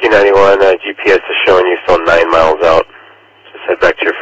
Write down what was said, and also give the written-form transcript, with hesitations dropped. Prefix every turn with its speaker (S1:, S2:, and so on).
S1: P91, GPS is showing you still 9 miles out. Just head back to your